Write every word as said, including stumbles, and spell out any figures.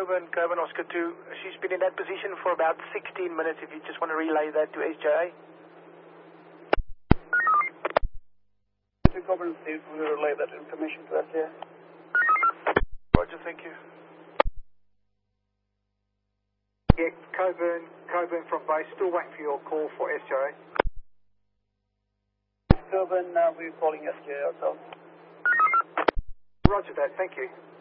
Coburn, Coburn Oscar two. She's been in that position for about sixteen minutes, if you just want to relay that to S J A. Coburn Steve, will you relay that information to S J A? Roger, thank you. Yeah, Coburn, Coburn from base, still waiting for your call for S J A. Coburn, uh, we're calling S J A ourselves. Roger that, thank you.